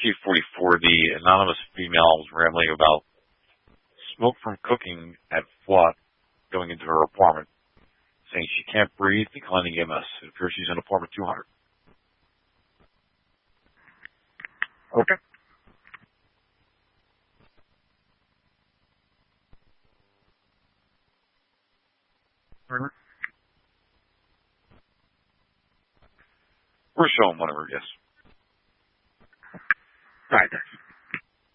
C44, the anonymous female was rambling about smoke from cooking at FWAT going into her apartment, saying she can't breathe, declining EMS. It appears she's in apartment 200. Okay. We're showing whatever, yes. All right, thanks.